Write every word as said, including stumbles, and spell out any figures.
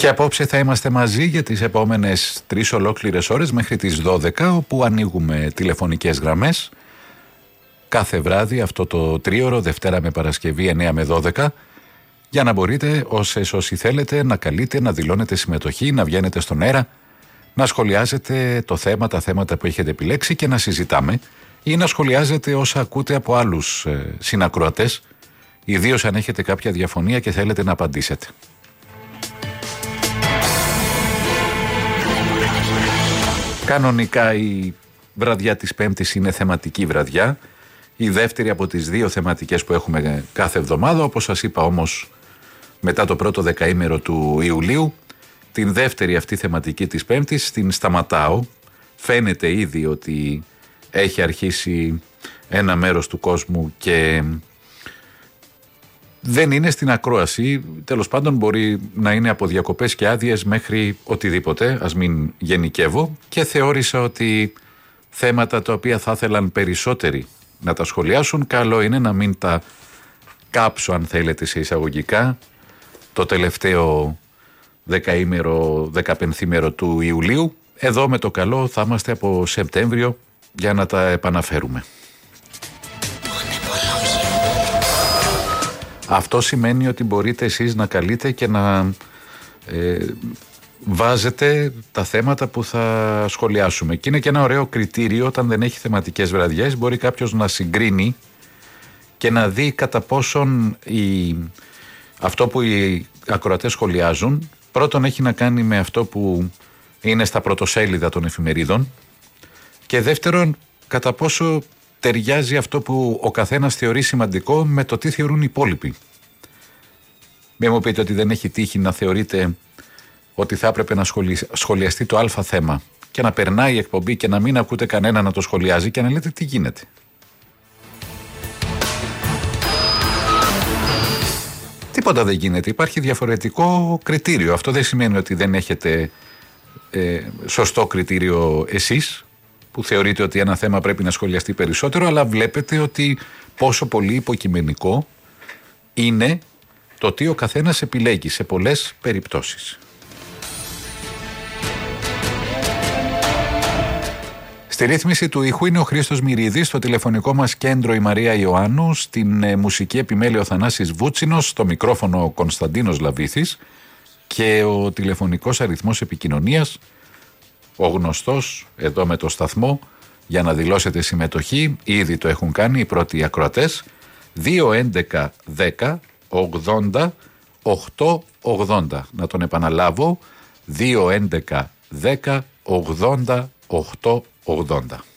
Και απόψε θα είμαστε μαζί για τις επόμενες τρεις ολόκληρες ώρες μέχρι τις δώδεκα, όπου ανοίγουμε τηλεφωνικές γραμμές κάθε βράδυ αυτό το τρίωρο, Δευτέρα με Παρασκευή εννέα με δώδεκα, για να μπορείτε όσες όσοι θέλετε να καλείτε, να δηλώνετε συμμετοχή, να βγαίνετε στον αέρα, να σχολιάζετε το θέμα, τα θέματα που έχετε επιλέξει και να συζητάμε, ή να σχολιάζετε όσα ακούτε από άλλους ε, συνακροατές, ιδίως αν έχετε κάποια διαφωνία και θέλετε να απαντήσετε. Κανονικά η βραδιά της Πέμπτης είναι θεματική βραδιά, η δεύτερη από τις δύο θεματικές που έχουμε κάθε εβδομάδα, όπως σας είπα όμως μετά το πρώτο δεκαήμερο του Ιουλίου. Την δεύτερη αυτή θεματική της Πέμπτης την σταματάω. Φαίνεται ήδη ότι έχει αρχίσει ένα μέρος του κόσμου και δεν είναι στην ακρόαση. Τέλος πάντων μπορεί να είναι από διακοπές και άδειες μέχρι οτιδήποτε, ας μην γενικεύω, και θεώρησα ότι θέματα τα οποία θα ήθελαν περισσότεροι να τα σχολιάσουν, καλό είναι να μην τα κάψω, αν θέλετε, σε εισαγωγικά το τελευταίο δεκαήμερο, δεκαπενθήμερο του Ιουλίου. Εδώ με το καλό θα είμαστε από Σεπτέμβριο για να τα επαναφέρουμε. Αυτό σημαίνει ότι μπορείτε εσείς να καλείτε και να ε, βάζετε τα θέματα που θα σχολιάσουμε. Και είναι και ένα ωραίο κριτήριο όταν δεν έχει θεματικές βραδιές. Μπορεί κάποιος να συγκρίνει και να δει κατά πόσον η, αυτό που οι ακροατές σχολιάζουν πρώτον έχει να κάνει με αυτό που είναι στα πρωτοσέλιδα των εφημερίδων και δεύτερον κατά πόσο ταιριάζει αυτό που ο καθένας θεωρεί σημαντικό με το τι θεωρούν οι υπόλοιποι. Μην μου πείτε ότι δεν έχει τύχει να θεωρείτε ότι θα έπρεπε να σχολιαστεί το α θέμα και να περνάει η εκπομπή και να μην ακούτε κανένα να το σχολιάζει και να λέτε τι γίνεται. Τίποτα δεν γίνεται. Υπάρχει διαφορετικό κριτήριο. Αυτό δεν σημαίνει ότι δεν έχετε ε, σωστό κριτήριο εσείς που θεωρείτε ότι ένα θέμα πρέπει να σχολιαστεί περισσότερο, αλλά βλέπετε ότι πόσο πολύ υποκειμενικό είναι το τι ο καθένας επιλέγει σε πολλές περιπτώσεις. Στη ρύθμιση του ήχου είναι ο Χρήστος Μυρίδης, στο τηλεφωνικό μας κέντρο η Μαρία Ιωάννου, στην ε, μουσική επιμέλεια ο Θανάσης Βούτσινος, στο μικρόφωνο ο Κωνσταντίνος Λαβήθης και ο τηλεφωνικός αριθμός επικοινωνίας, ο γνωστός εδώ με το σταθμό, για να δηλώσετε συμμετοχή, ήδη το έχουν κάνει οι πρώτοι ακροατές, δύο έντεκα δέκα ογδόντα οκτώ ογδόντα. Να τον επαναλάβω, δύο έντεκα δέκα ογδόντα οκτώ ογδόντα.